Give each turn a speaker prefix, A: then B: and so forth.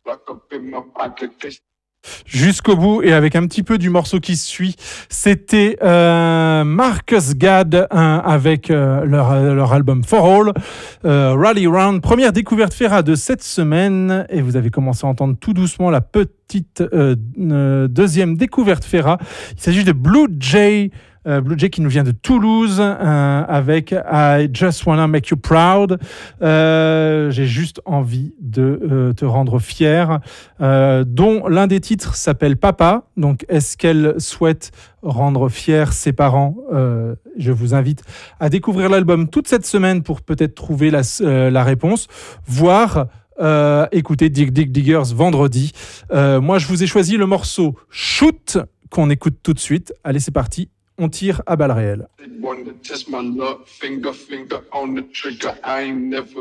A: Jusqu'au bout et avec un petit peu du morceau qui suit, c'était Marcus Gad avec leur album For All, Rally Round, première découverte Fera de cette semaine, et vous avez commencé à entendre tout doucement la petite deuxième découverte Fera. Il s'agit de Blue Jay qui nous vient de Toulouse avec I Just Wanna Make You Proud. J'ai juste envie de te rendre fier, dont l'un des titres s'appelle Papa. Donc, est-ce qu'elle souhaite rendre fiers ses parents? Je vous invite à découvrir l'album toute cette semaine pour peut-être trouver la réponse, voire écouter Dig Dig Diggers vendredi. Moi, je vous ai choisi le morceau Shoot qu'on écoute tout de suite. Allez, c'est parti. On tire à balles réelles.